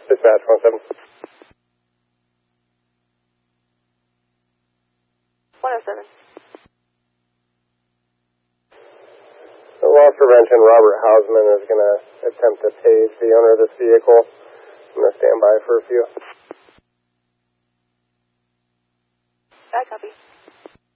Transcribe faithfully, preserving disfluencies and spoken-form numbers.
Dispatch one seven. one oh seven. So loss prevention, Robert Hausman is going to attempt to page the owner of this vehicle. I'm going to stand by for a few. I copy.